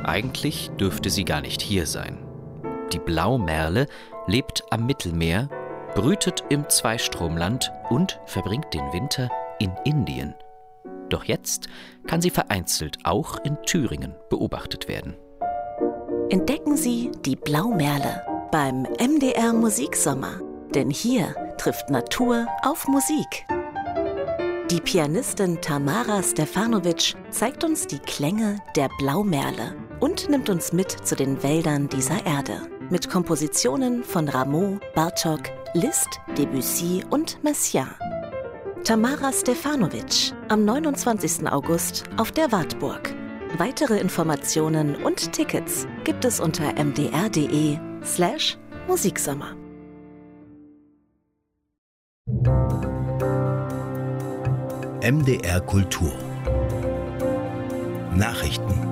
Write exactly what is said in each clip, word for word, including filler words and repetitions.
Eigentlich dürfte sie gar nicht hier sein. Die Blaumerle lebt am Mittelmeer, brütet im Zweistromland und verbringt den Winter in Indien. Doch jetzt kann sie vereinzelt auch in Thüringen beobachtet werden. Entdecken Sie die Blaumerle beim M D R Musiksommer. Denn hier trifft Natur auf Musik. Die Pianistin Tamara Stefanovic zeigt uns die Klänge der Blaumerle und nimmt uns mit zu den Wäldern dieser Erde. Mit Kompositionen von Rameau, Bartók, Liszt, Debussy und Messiaen. Tamara Stefanovic am neunundzwanzigsten August auf der Wartburg. Weitere Informationen und Tickets gibt es unter mdr.de slash Musiksommer. M D R Kultur Nachrichten.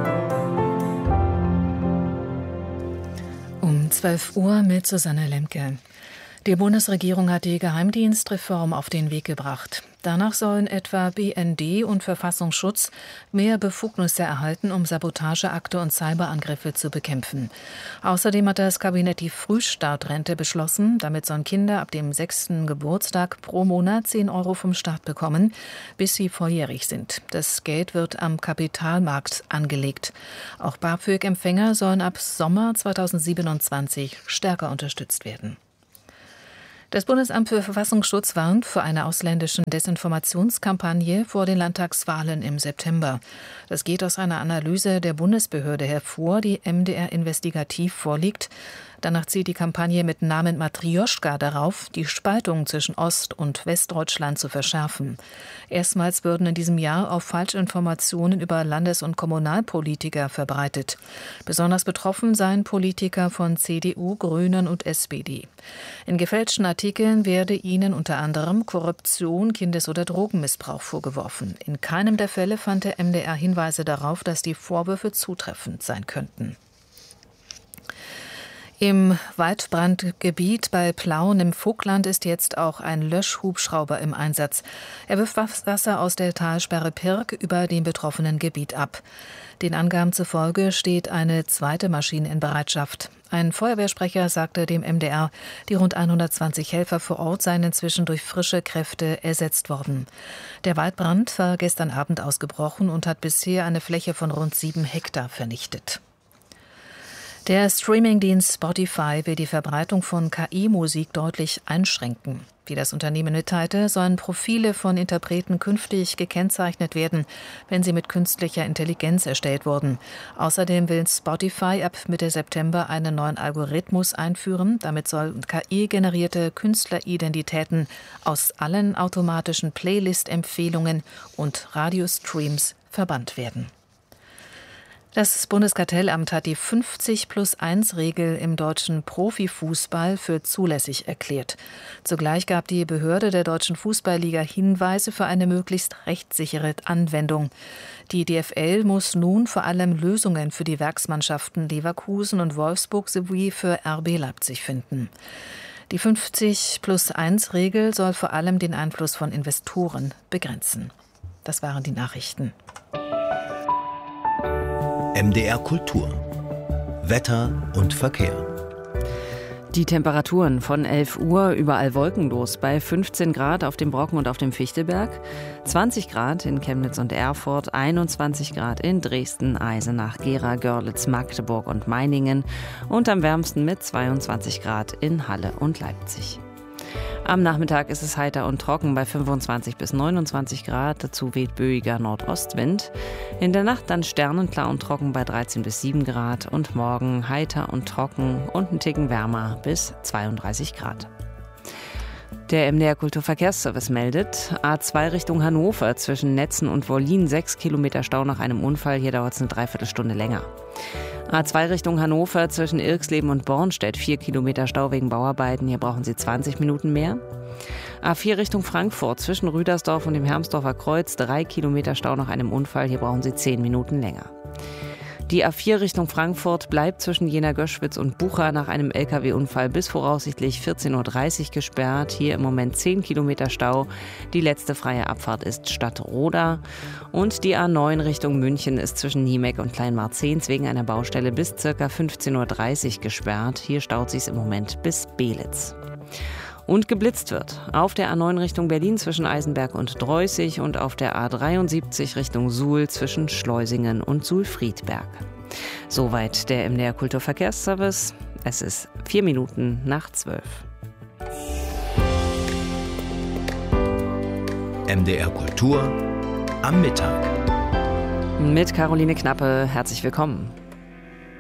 Um zwölf Uhr mit Susanne Lemke. Die Bundesregierung hat die Geheimdienstreform auf den Weg gebracht. Danach sollen etwa B N D und Verfassungsschutz mehr Befugnisse erhalten, um Sabotageakte und Cyberangriffe zu bekämpfen. Außerdem hat das Kabinett die Frühstartrente beschlossen. Damit sollen Kinder ab dem sechsten Geburtstag pro Monat zehn Euro vom Staat bekommen, bis sie volljährig sind. Das Geld wird am Kapitalmarkt angelegt. Auch BAföG-Empfänger sollen ab Sommer zweitausendsiebenundzwanzig stärker unterstützt werden. Das Bundesamt für Verfassungsschutz warnt vor einer ausländischen Desinformationskampagne vor den Landtagswahlen im September. Das geht aus einer Analyse der Bundesbehörde hervor, die M D R investigativ vorliegt. Danach zielt die Kampagne mit Namen Matrioschka darauf, die Spaltung zwischen Ost- und Westdeutschland zu verschärfen. Erstmals würden in diesem Jahr auch Falschinformationen über Landes- und Kommunalpolitiker verbreitet. Besonders betroffen seien Politiker von C D U, Grünen und S P D. In gefälschten Artikeln werde ihnen unter anderem Korruption, Kindes- oder Drogenmissbrauch vorgeworfen. In keinem der Fälle fand der M D R Hinweise darauf, dass die Vorwürfe zutreffend sein könnten. Im Waldbrandgebiet bei Plauen im Vogtland ist jetzt auch ein Löschhubschrauber im Einsatz. Er wirft Wasser aus der Talsperre Pirk über dem betroffenen Gebiet ab. Den Angaben zufolge steht eine zweite Maschine in Bereitschaft. Ein Feuerwehrsprecher sagte dem M D R, die rund hundertzwanzig Helfer vor Ort seien inzwischen durch frische Kräfte ersetzt worden. Der Waldbrand war gestern Abend ausgebrochen und hat bisher eine Fläche von rund sieben Hektar vernichtet. Der Streamingdienst Spotify will die Verbreitung von K I-Musik deutlich einschränken. Wie das Unternehmen mitteilte, sollen Profile von Interpreten künftig gekennzeichnet werden, wenn sie mit künstlicher Intelligenz erstellt wurden. Außerdem will Spotify ab Mitte September einen neuen Algorithmus einführen. Damit sollen K I-generierte Künstleridentitäten aus allen automatischen Playlist-Empfehlungen und Radiostreams verbannt werden. Das Bundeskartellamt hat die fünfzig plus eins Regel im deutschen Profifußball für zulässig erklärt. Zugleich gab die Behörde der Deutschen Fußballliga Hinweise für eine möglichst rechtssichere Anwendung. Die D F L muss nun vor allem Lösungen für die Werksmannschaften Leverkusen und Wolfsburg sowie für R B Leipzig finden. Die fünfzig plus eins Regel soll vor allem den Einfluss von Investoren begrenzen. Das waren die Nachrichten. M D R Kultur. Wetter und Verkehr. Die Temperaturen von elf Uhr überall wolkenlos bei fünfzehn Grad auf dem Brocken und auf dem Fichtelberg, zwanzig Grad in Chemnitz und Erfurt, einundzwanzig Grad in Dresden, Eisenach, Gera, Görlitz, Magdeburg und Meiningen und am wärmsten mit zweiundzwanzig Grad in Halle und Leipzig. Am Nachmittag ist es heiter und trocken bei fünfundzwanzig bis neunundzwanzig Grad, dazu weht böiger Nordostwind. In der Nacht dann sternenklar und trocken bei dreizehn bis sieben Grad und morgen heiter und trocken und ein Ticken wärmer bis zweiunddreißig Grad. Der M D R Kulturverkehrsservice meldet, A zwei Richtung Hannover zwischen Netzen und Wollin sechs Kilometer Stau nach einem Unfall, hier dauert es eine Dreiviertelstunde länger. A zwei Richtung Hannover zwischen Irxleben und Bornstedt, vier Kilometer Stau wegen Bauarbeiten, hier brauchen Sie zwanzig Minuten mehr. A vier Richtung Frankfurt zwischen Rüdersdorf und dem Hermsdorfer Kreuz, drei Kilometer Stau nach einem Unfall, hier brauchen Sie zehn Minuten länger. Die A vier Richtung Frankfurt bleibt zwischen Jena-Göschwitz und Bucha nach einem L K W-Unfall bis voraussichtlich vierzehn Uhr dreißig gesperrt. Hier im Moment zehn Kilometer Stau. Die letzte freie Abfahrt ist Stadtroda. Und die A neun Richtung München ist zwischen Niemek und Kleinmarzens wegen einer Baustelle bis ca. fünfzehn Uhr dreißig gesperrt. Hier staut sich's im Moment bis Belitz. Und geblitzt wird auf der A neun Richtung Berlin zwischen Eisenberg und Dreußig und auf der A dreiundsiebzig Richtung Suhl zwischen Schleusingen und Suhl-Friedberg. Soweit der M D R Kulturverkehrsservice. Es ist vier Minuten nach zwölf. M D R Kultur am Mittag. Mit Caroline Knappe, herzlich willkommen.